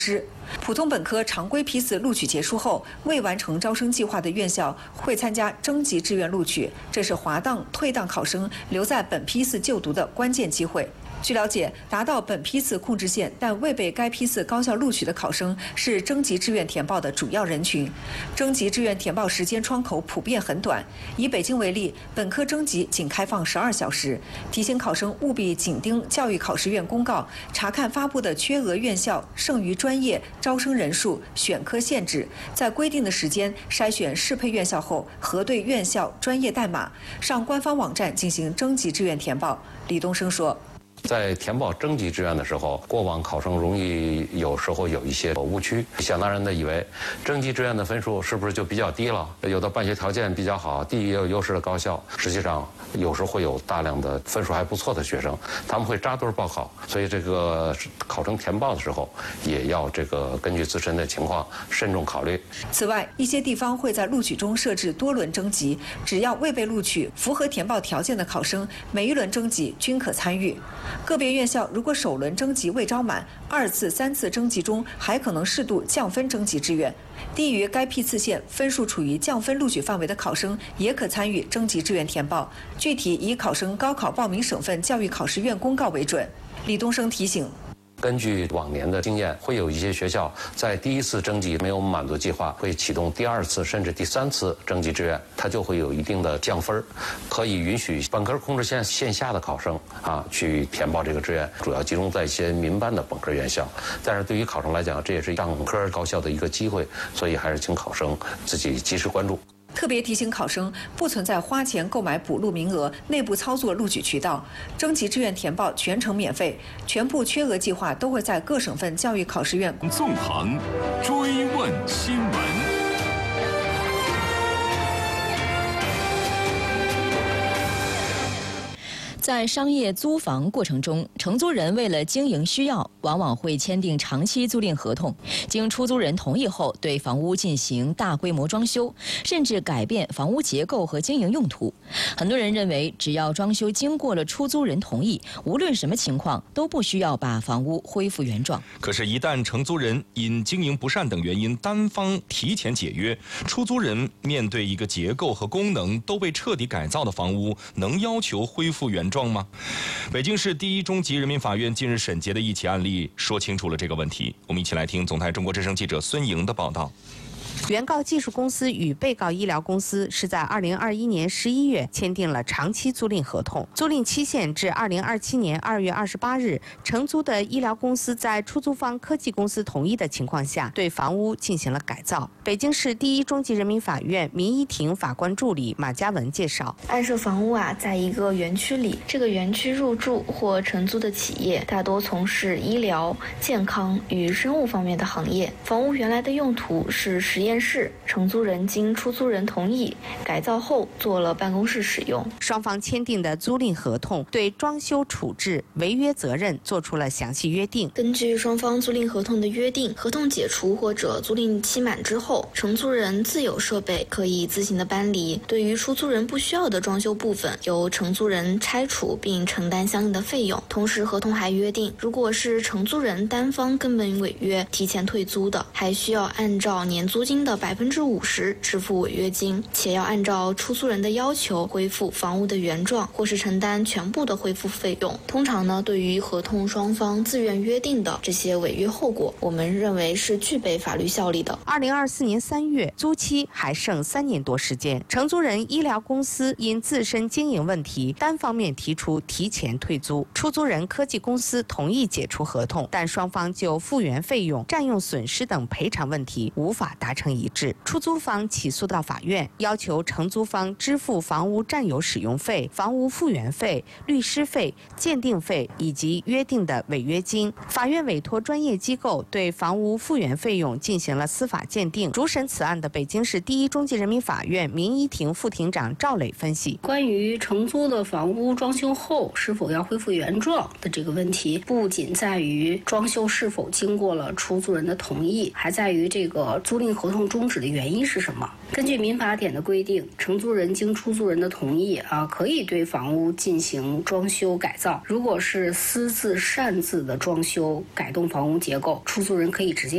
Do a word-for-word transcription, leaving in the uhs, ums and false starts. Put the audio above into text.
师。普通本科常规批次录取结束后，未完成招生计划的院校会参加征集志愿录取，这是滑档、退档考生留在本批次就读的关键机会。据了解，达到本批次控制线但未被该批次高校录取的考生是征集志愿填报的主要人群。征集志愿填报时间窗口普遍很短，以北京为例，本科征集仅开放十二小时。提醒考生务必紧盯教育考试院公告，查看发布的缺额院校、剩余专业、招生人数、选科限制，在规定的时间筛选适配院校后，核对院校专业代码，上官方网站进行征集志愿填报。李东升说。 在填报征集志愿的时候，过往考生容易有时候有一些误区，想当然的以为征集志愿的分数是不是就比较低了？有的办学条件比较好、地域也有优势的高校，实际上有时会有大量的分数还不错的学生，他们会扎堆报考，所以这个考生填报的时候也要这个根据自身的情况慎重考虑。 此外，一些地方会在录取中设置多轮征集，只要未被录取、符合填报条件的考生，每一轮征集均可参与。个别院校如果首轮征集未招满，二次、三次征集中还可能适度降分征集志愿。低于该批次线分数处于降分录取范围的考生，也可参与征集志愿填报。具体以考生高考报名省份教育考试院公告为准。李东升提醒。 根据往年的经验，会有一些学校在第一次征集没有满足计划，会启动第二次甚至第三次征集志愿，它就会有一定的降分，可以允许本科控制线线下的考生啊去填报这个志愿，主要集中在一些民办的本科院校。但是对于考生来讲，这也是上科高校的一个机会，所以还是请考生自己及时关注。 特别提醒考生，不存在花钱购买补录名额、内部操作录取渠道。征集志愿填报全程免费，全部缺额计划都会在各省份教育考试院纵横追问新闻。 在商业租房过程中，承租人为了经营需要，往往会签订长期租赁合同，经出租人同意后，对房屋进行大规模装修，甚至改变房屋结构和经营用途。很多人认为，只要装修经过了出租人同意，无论什么情况都不需要把房屋恢复原状。 可是，一旦承租人因经营不善等原因单方提前解约，出租人面对一个结构和功能都被彻底改造的房屋，能要求恢复原状吗？北京市第一中级人民法院近日审结的一起案例说清楚了这个问题。我们一起来听总台中国之声记者孙莹的报道。 原告技术公司与被告医疗公司是在二零二一年十一月签订了长期租赁合同，租赁期限至二零二七年二月二十八日。承租的医疗公司在出租方科技公司同意的情况下，对房屋进行了改造。北京市第一中级人民法院民一庭法官助理马嘉文介绍， 案涉房屋啊，在一个园区里，这个园区入驻或承租的企业大多从事医疗、健康与生物方面的行业。房屋原来的用途是实验室，承租人经出租人同意改造后做了办公室使用。 双方签订的租赁合同对装修处置、违约责任做出了详细约定。 根据双方租赁合同的约定，合同解除或者租赁期满之后，承租人自有设备可以自行的搬离，对于出租人不需要的装修部分，由承租人拆除并承担相应的费用。同时，合同还约定，如果是承租人单方根本违约提前退租的，还需要按照年租金的百分之五十支付违约金，且要按照出租人的要求恢复房屋的原状，或是承担全部的恢复费用。通常呢，对于合同双方自愿约定的这些违约后果，我们认为是具备法律效力的。 二零二四年三月，租期还剩三年多时间，承租人医疗公司因自身经营问题，单方面提出提前退租，出租人科技公司同意解除合同，但双方就复原费用、占用损失等赔偿问题无法达成一致。出租方起诉到法院，要求承租方支付房屋占有使用费、房屋复原费、律师费、鉴定费以及约定的违约金。法院委托专业机构对房屋复原费用进行了司法鉴定。主审此案的北京市第一中级人民法院民一庭副庭长赵磊分析， 关于承租的房屋装修后是否要恢复原状的这个问题，不仅在于装修是否经过了出租人的同意，还在于这个租赁合合同终止的原因是什么。根据民法典的规定，承租人经出租人的同意啊，可以对房屋进行装修改造。如果是私自擅自的装修改动房屋结构，出租人可以直接